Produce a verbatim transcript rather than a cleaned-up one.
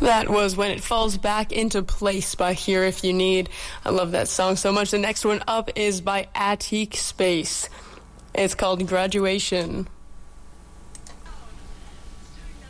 That was When It Falls Back Into Place by Here If You Need. I love that song so much. The next one up is by Attic Space. It's called Graduation.